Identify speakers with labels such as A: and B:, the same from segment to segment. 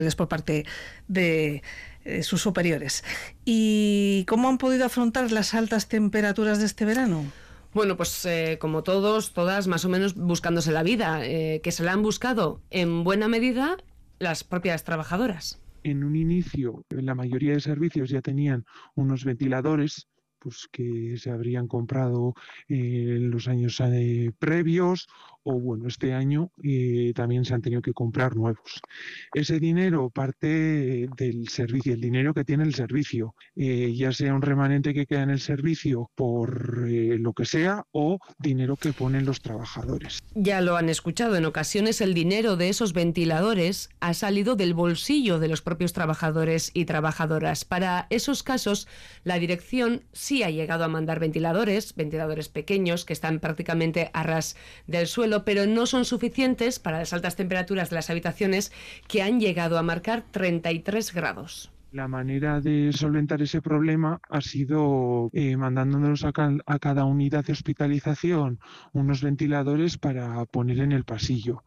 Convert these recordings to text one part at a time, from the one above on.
A: por parte de sus superiores. ¿Y cómo han podido afrontar las altas temperaturas de este verano?
B: Bueno, pues como todos, todas más o menos buscándose la vida, que se la han buscado en buena medida las propias trabajadoras.
C: En un inicio, la mayoría de servicios ya tenían unos ventiladores pues que se habrían comprado en los años previos, o bueno, este año también se han tenido que comprar nuevos. Ese dinero parte del servicio, el dinero que tiene el servicio, ya sea un remanente que queda en el servicio por lo que sea, o dinero que ponen los trabajadores.
B: Ya lo han escuchado, en ocasiones el dinero de esos ventiladores ha salido del bolsillo de los propios trabajadores y trabajadoras. Para esos casos, la dirección sí ha llegado a mandar ventiladores pequeños que están prácticamente a ras del suelo, pero no son suficientes para las altas temperaturas de las habitaciones, que han llegado a marcar 33 grados.
C: La manera de solventar ese problema ha sido mandándonos a cada unidad de hospitalización unos ventiladores para poner en el pasillo,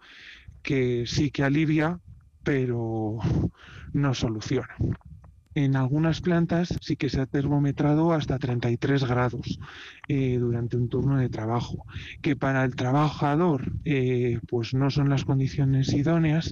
C: que sí que alivia, pero no soluciona. En algunas plantas sí que se ha termometrado hasta 33 grados durante un turno de trabajo, que para el trabajador pues no son las condiciones idóneas,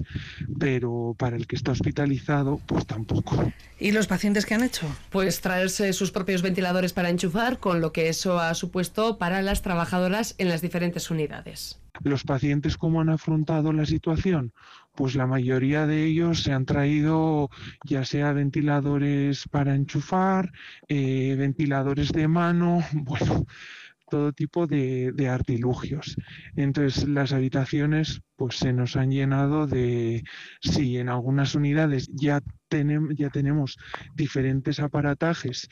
C: pero para el que está hospitalizado pues tampoco.
A: ¿Y los pacientes qué han hecho?
B: Pues traerse sus propios ventiladores para enchufar, con lo que eso ha supuesto para las trabajadoras en las diferentes unidades.
C: Los pacientes, ¿cómo han afrontado la situación? Pues la mayoría de ellos se han traído ya sea ventiladores para enchufar, ventiladores de mano, bueno, todo tipo de artilugios. Entonces las habitaciones pues se nos han llenado de, sí, en algunas unidades ya tenemos diferentes aparatajes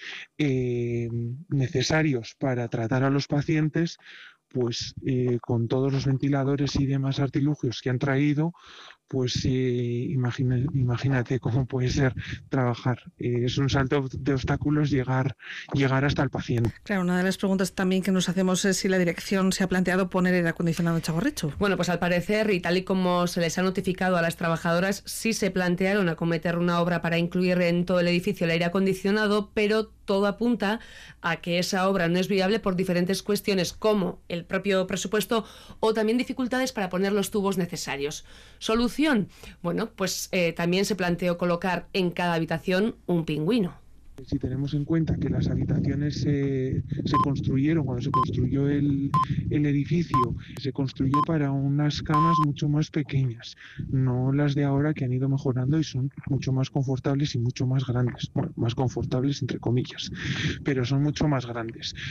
C: necesarios para tratar a los pacientes, pues con todos los ventiladores y demás artilugios que han traído, pues imagínate cómo puede ser trabajar. Es un salto de obstáculos llegar hasta el paciente.
A: Claro, una de las preguntas también que nos hacemos es si la dirección se ha planteado poner aire acondicionado en Txagorritxu.
B: Bueno, pues al parecer, y tal y como se les ha notificado a las trabajadoras, sí se plantearon acometer una obra para incluir en todo el edificio el aire acondicionado, pero todo apunta a que esa obra no es viable por diferentes cuestiones, como el propio presupuesto o también dificultades para poner los tubos necesarios. ¿Solución? Bueno, pues también se planteó colocar en cada habitación un pingüino.
C: Si tenemos en cuenta que las habitaciones se construyeron, cuando se construyó el edificio, se construyó para unas camas mucho más pequeñas, no las de ahora, que han ido mejorando y son mucho más confortables y mucho más grandes. Bueno, más confortables entre comillas, pero son mucho más grandes.